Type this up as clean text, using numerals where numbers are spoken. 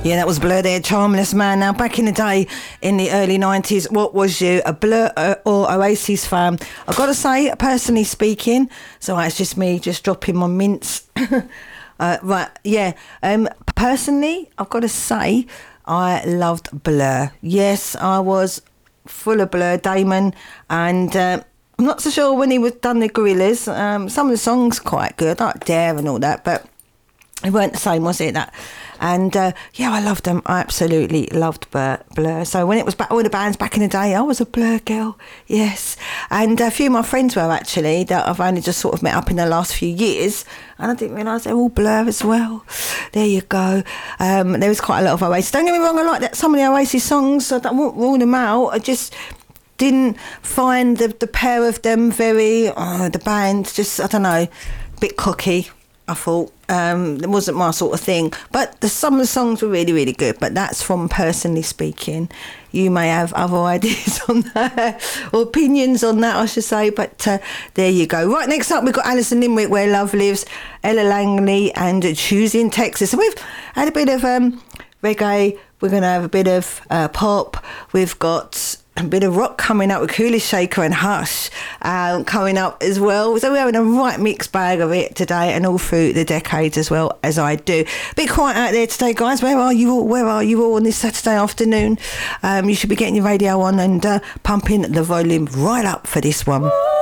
Yeah, that was Blur there, Charmless Man. Now, back in the day, in the early 90s, what was you, a Blur or Oasis fan? I've got to say, personally speaking, so it's just me just dropping my mints. Right, yeah. Personally, I've got to say, I loved Blur. Yes, I was full of Blur, Damon, and I'm not so sure when he was done the Gorillaz. Some of the songs quite good, like Dare and all that, but it weren't the same, was it? That, and yeah, I loved them. I absolutely loved Blur. So when it was back, all the bands back in the day, I was a Blur girl. Yes, and a few of my friends were actually that I've only just sort of met up in the last few years, and I didn't realise they're all Blur as well. There you go. There was quite a lot of Oasis. Don't get me wrong, I like that some of the Oasis songs. I don't want to rule them out. I just didn't find the pair of them very. The band just, I don't know, a bit cocky. I thought it wasn't my sort of thing, but some of the songs were really, really good. But that's from personally speaking. You may have other ideas on that, or opinions on that, I should say. But there you go. Right, next up we've got Alison Limerick, Where Love Lives, Ella Langley, and Choosing Texas. So we've had a bit of reggae. We're going to have a bit of pop. We've got a bit of rock coming up with Cooley Shaker and Hush coming up as well. So we're having a right mixed bag of it today and all through the decades as well as I do. Bit quiet out there today, guys. Where are you all? Where are you all on this Saturday afternoon? You should be getting your radio on and pumping the volume right up for this one.